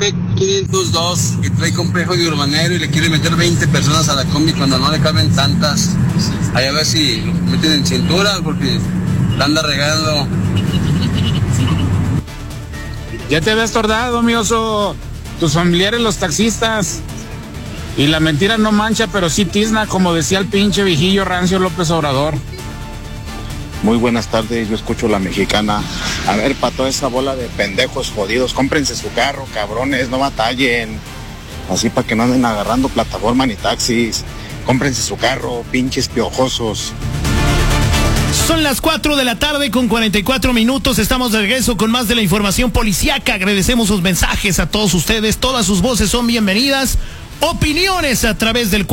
combi 502 y trae complejo de urbanero y le quiere meter 20 personas a la combi cuando no le caben tantas. Ahí a ver si lo meten en cintura porque la anda regando. Ya te habías tardado, mi oso. Tus familiares, los taxistas. Y la mentira no mancha, pero sí tizna, como decía el pinche viejillo rancio López Obrador. Muy buenas tardes, yo escucho La Mexicana. A ver, para toda esa bola de pendejos jodidos, cómprense su carro, cabrones, no batallen. Así para que no anden agarrando plataforma ni taxis. Cómprense su carro, pinches piojosos. Son las 4 de la tarde con 44 minutos. Estamos de regreso con más de la información policíaca. Agradecemos sus mensajes a todos ustedes. Todas sus voces son bienvenidas. Opiniones a través del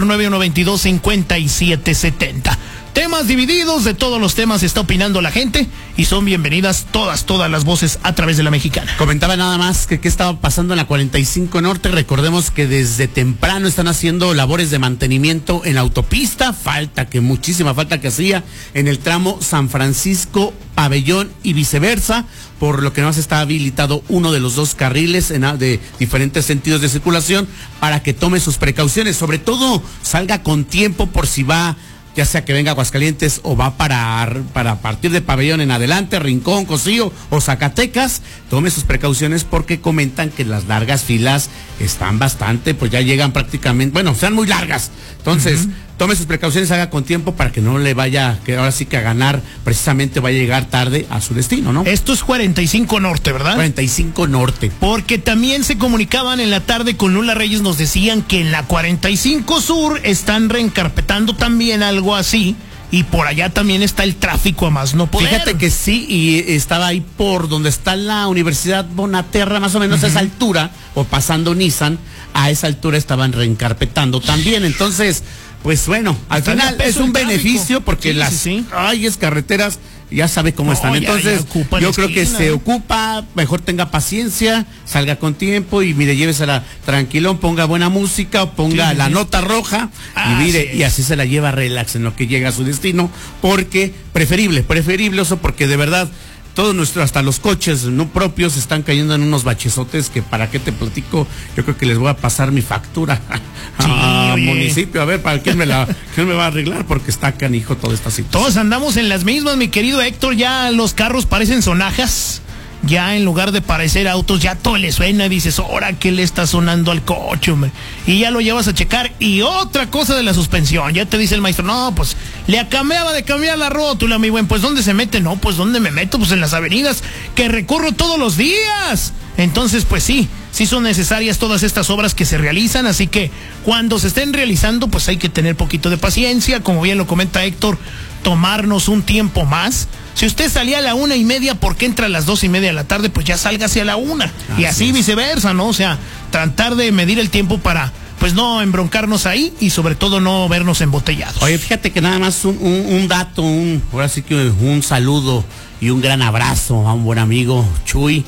449-122-5770. Temas divididos, de todos los temas está opinando la gente y son bienvenidas todas las voces a través de La Mexicana. Comentaba nada más que qué estaba pasando en la 45 Norte. Recordemos que desde temprano están haciendo labores de mantenimiento en la autopista. Muchísima falta que hacía en el tramo San Francisco, Pabellón y viceversa, por lo que no se está habilitado uno de los dos carriles de diferentes sentidos de circulación para que tome sus precauciones. Sobre todo salga con tiempo por si va, ya sea que venga a Aguascalientes o va para partir de Pabellón en adelante, Rincón, Cosío o Zacatecas, tome sus precauciones porque comentan que las largas filas están bastante, pues ya llegan prácticamente, bueno, sean muy largas. Entonces, tome sus precauciones, haga con tiempo para que no le vaya, que ahora sí que a ganar, precisamente vaya a llegar tarde a su destino, ¿no? Esto es 45 Norte, ¿verdad? 45 Norte. Porque también se comunicaban en la tarde con Lula Reyes, nos decían que en la 45 Sur están reencarpetando también algo así. Y por allá también está el tráfico a más no poder. Fíjate que sí, y estaba ahí por donde está la Universidad Bonaterra, más o menos a esa altura, o pasando Nissan, a esa altura estaban reencarpetando también. Entonces, pues bueno, al final es un beneficio porque es carreteras, ya sabe cómo están. Entonces, yo creo que se ocupa, mejor tenga paciencia, salga con tiempo y mire, llévesela tranquilón, ponga buena música o ponga la nota roja y mire, y así se la lleva relax en lo que llega a su destino, porque preferible eso, porque de verdad todos nuestros, hasta los coches no propios están cayendo en unos bachesotes que para qué te platico, yo creo que les voy a pasar mi factura al municipio, a ver, para quién me va a arreglar, porque está canijo toda esta situación. Todos andamos en las mismas, mi querido Héctor, ya los carros parecen sonajas. Ya en lugar de parecer autos, ya todo le suena y dices, ahora que le está sonando al coche, hombre. Y ya lo llevas a checar. Y otra cosa de la suspensión, ya te dice el maestro, no, pues le acababa de cambiar la rótula, mi buen. Pues ¿dónde se mete? No, pues ¿dónde me meto? Pues en las avenidas que recorro todos los días. Entonces, pues sí son necesarias todas estas obras que se realizan, así que cuando se estén realizando, pues hay que tener poquito de paciencia, como bien lo comenta Héctor, tomarnos un tiempo más. Si usted salía a la 1:30, ¿por qué entra a las 2:30 de la tarde? Pues ya salga hacia la 1. Y así viceversa, ¿no? O sea, tratar de medir el tiempo para, pues no embroncarnos ahí y sobre todo no vernos embotellados. Oye, fíjate que nada más un dato, ahora sí que un saludo y un gran abrazo a un buen amigo, Chuy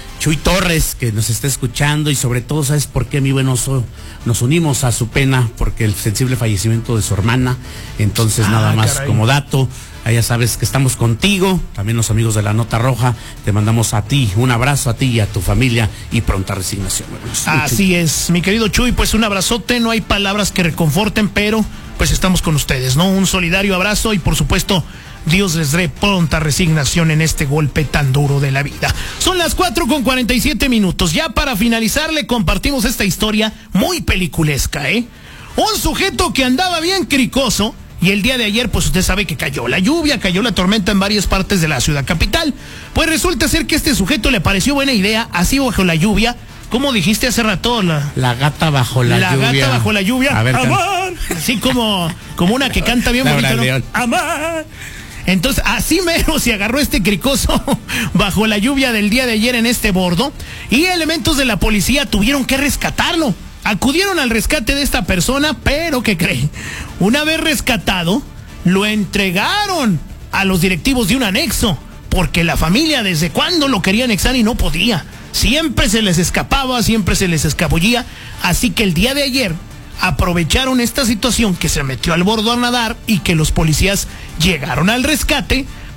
Torres, que nos está escuchando, y sobre todo, ¿sabes por qué, mi buen oso? Nos unimos a su pena porque el sensible fallecimiento de su hermana. Entonces, nada más como dato, ya sabes que estamos contigo, también los amigos de la Nota Roja, te mandamos a ti, un abrazo a ti y a tu familia y pronta resignación. Así es, mi querido Chuy, pues un abrazote, no hay palabras que reconforten, pero pues estamos con ustedes, ¿no? Un solidario abrazo y por supuesto, Dios les dé pronta resignación en este golpe tan duro de la vida. Son las 4:47 minutos. Ya para finalizar le compartimos esta historia muy peliculesca, ¿eh? Un sujeto que andaba bien cricoso y el día de ayer, pues usted sabe que cayó la lluvia, cayó la tormenta en varias partes de la ciudad capital. Pues resulta ser que a este sujeto le pareció buena idea, así bajo la lluvia. ¿Cómo dijiste hace rato? La gata bajo la lluvia. La gata bajo la lluvia. A ver, amor. Así como una que canta bien bonito, ¿no? Amor. Entonces, así mero se agarró este cricoso bajo la lluvia del día de ayer en este bordo, y elementos de la policía tuvieron que rescatarlo. Acudieron al rescate de esta persona, pero ¿qué creen? Una vez rescatado, lo entregaron a los directivos de un anexo, porque la familia desde cuándo lo quería anexar y no podía. Siempre se les escapaba, siempre se les escabullía, así que el día de ayer aprovecharon esta situación que se metió al bordo a nadar y que los policías llegaron al rescate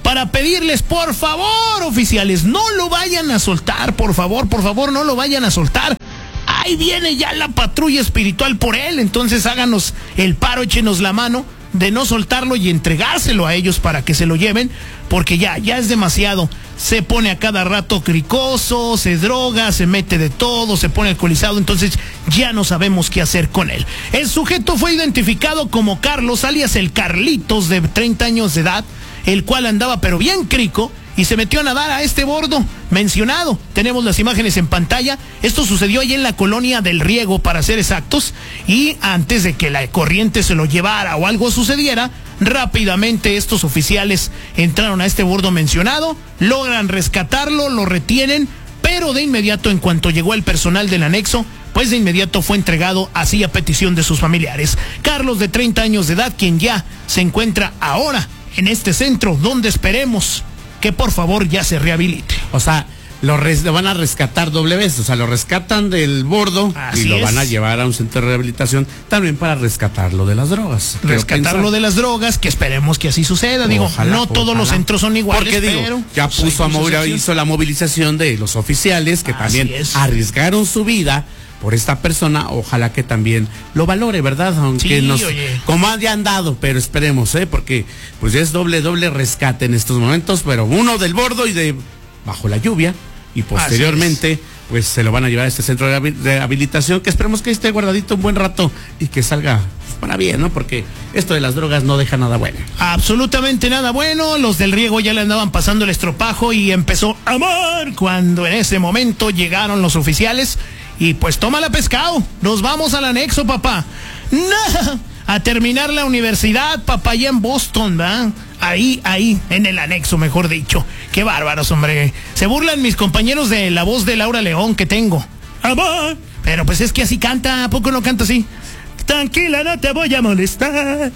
para pedirles, por favor, oficiales, no lo vayan a soltar, por favor, no lo vayan a soltar. Ahí viene ya la patrulla espiritual por él, entonces háganos el paro, échenos la mano de no soltarlo y entregárselo a ellos para que se lo lleven, porque ya es demasiado. Se pone a cada rato cricoso, se droga, se mete de todo, se pone alcoholizado, entonces ya no sabemos qué hacer con él. El sujeto fue identificado como Carlos, alias el Carlitos, de 30 años de edad, el cual andaba pero bien crico y se metió a nadar a este bordo mencionado. Tenemos las imágenes en pantalla. Esto sucedió ahí en la colonia del Riego, para ser exactos, y antes de que la corriente se lo llevara o algo sucediera, rápidamente estos oficiales entraron a este bordo mencionado, logran rescatarlo, lo retienen, pero de inmediato, en cuanto llegó el personal del anexo, pues de inmediato fue entregado así a petición de sus familiares. Carlos, de 30 años de edad, quien ya se encuentra ahora en este centro, donde esperemos que por favor ya se rehabilite. O sea, lo van a rescatar doble vez, o sea, lo rescatan del bordo y lo van a llevar a un centro de rehabilitación también para rescatarlo de las drogas. Rescatarlo de las drogas, que esperemos que así suceda. Digo, ojalá, no todos los centros son iguales, porque digo, pero ya hizo la movilización de los oficiales que también arriesgaron su vida por esta persona. Ojalá que también lo valore, ¿verdad? Aunque como ya han dado, pero esperemos, porque pues ya es doble rescate en estos momentos, pero uno del bordo y de bajo la lluvia, y posteriormente pues se lo van a llevar a este centro de rehabilitación, que esperemos que esté guardadito un buen rato y que salga para bien, ¿no? Porque esto de las drogas no deja nada bueno. Absolutamente nada bueno. Los del Riego ya le andaban pasando el estropajo y empezó a amar cuando en ese momento llegaron los oficiales y pues tómala pescado, nos vamos al anexo, papá. No, a terminar la universidad, papá, allá en Boston, ¿verdad? Ahí, en el anexo, mejor dicho. Qué bárbaros, hombre. Se burlan mis compañeros de la voz de Laura León que tengo. ¡Amor! Pero pues es que así canta, ¿a poco no canta así? Tranquila, no te voy a molestar.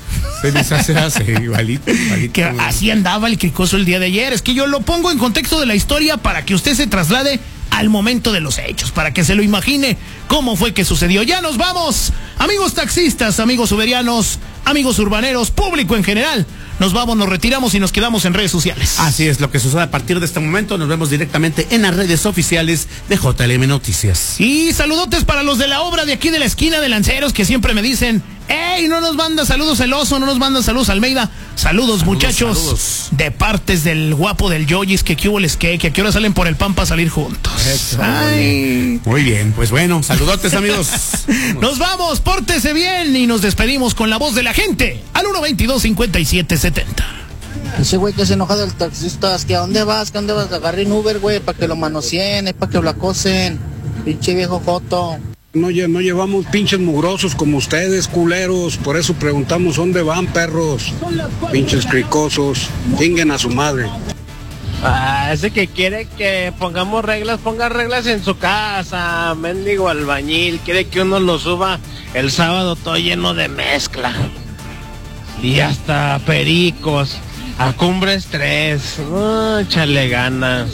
Se hace igualito. Que así andaba el cricoso el día de ayer. Es que yo lo pongo en contexto de la historia para que usted se traslade al momento de los hechos, para que se lo imagine cómo fue que sucedió. Ya nos vamos, amigos taxistas, amigos uberianos, amigos urbaneros, público en general. Nos vamos, nos retiramos y nos quedamos en redes sociales. Así es lo que sucede a partir de este momento. Nos vemos directamente en las redes oficiales de JLM Noticias. Y saludotes para los de la obra de aquí de la esquina de Lanceros, que siempre me dicen: ¡ey! No nos manda saludos el Oso, no nos manda saludos Almeida. Saludos, muchachos. Saludos. De partes del guapo del Yoyis, que hubo les que a qué hora salen por el pan para salir juntos. Ay. Muy bien, pues bueno, saludotes, amigos. Nos vamos, pórtese bien y nos despedimos con la voz de la gente al 122-5770. Ese güey que se enoja del taxista, que ¿a dónde vas? ¿Que a dónde vas? Agarren Uber, güey, para que lo manoseen, para que lo acosen. Pinche viejo joto. No llevamos pinches mugrosos como ustedes, culeros. Por eso preguntamos dónde van, perros. Pinches cricosos. Chinguen a su madre. Ese que quiere que pongamos reglas, ponga reglas en su casa. Mendigo albañil. Quiere que uno lo suba el sábado todo lleno de mezcla. Y hasta pericos. A Cumbres 3. Échale ganas.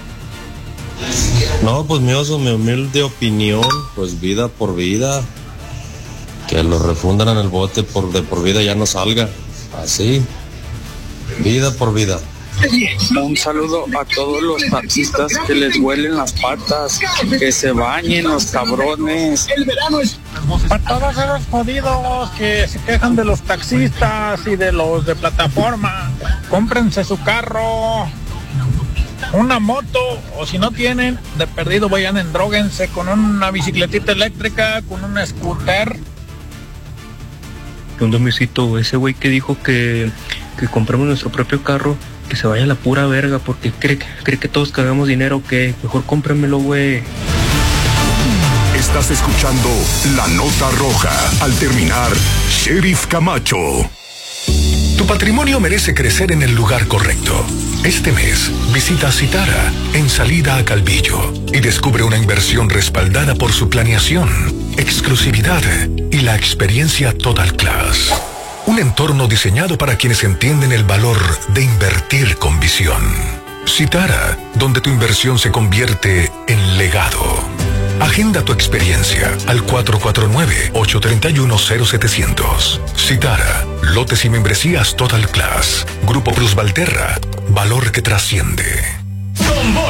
No, pues mi Oso, mi humilde opinión, pues vida por vida, que lo refundan en el bote de por vida, ya no salga, así, vida por vida. Un saludo a todos los taxistas que les huelen las patas, que se bañen los cabrones. Para todos esos jodidos que se quejan de los taxistas y de los de plataforma, cómprense su carro, una moto, o si no tienen, de perdido vayan endróguense con una bicicletita eléctrica, con un scooter. Un domicito, ese güey que dijo que compremos nuestro propio carro, que se vaya a la pura verga, porque cree que todos cargamos dinero, que mejor cómprenmelo, güey. Estás escuchando La Nota Roja. Al terminar, Sheriff Camacho. Tu patrimonio merece crecer en el lugar correcto. Este mes, visita Citara, en salida a Calvillo, y descubre una inversión respaldada por su planeación, exclusividad y la experiencia Total Class. Un entorno diseñado para quienes entienden el valor de invertir con visión. Citara, donde tu inversión se convierte en legado. Agenda tu experiencia al 449-831-0700. Citara, lotes y membresías Total Class. Grupo Plus Valterra, valor que trasciende.